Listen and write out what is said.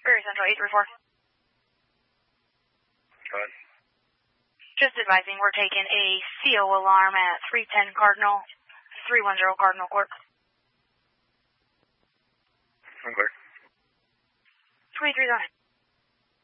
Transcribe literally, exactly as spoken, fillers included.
Prairie Central eight three four. Go ahead. Just advising, we're taking a C O alarm at three ten Cardinal, three one zero Cardinal Court. I'm clear. three three nine.